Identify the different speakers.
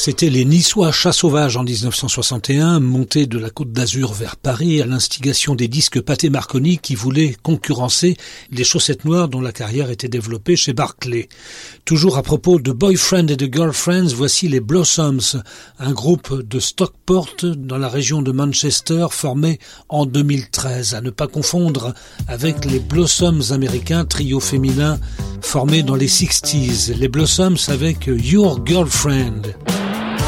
Speaker 1: C'étaient les Niçois Chats Sauvages en 1961, montés de la Côte d'Azur vers Paris à l'instigation des disques Pathé Marconi qui voulaient concurrencer les Chaussettes Noires dont la carrière était développée chez Barclay. Toujours à propos de Boyfriend et de Girlfriends, voici les Blossoms, un groupe de Stockport dans la région de Manchester formé en 2013, à ne pas confondre avec les Blossoms américains, trio féminin formé dans les 60s, les Blossoms avec Your Girlfriend.